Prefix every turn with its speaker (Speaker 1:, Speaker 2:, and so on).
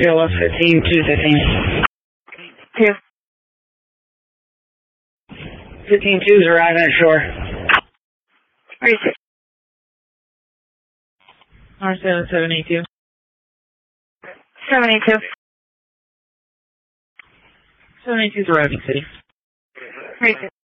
Speaker 1: Villa 15, 215.
Speaker 2: 2.
Speaker 1: 15-2 is arriving at shore.
Speaker 2: Where is it?
Speaker 1: R7782.
Speaker 2: 782.
Speaker 1: 782 is arriving, City.
Speaker 2: Where is it?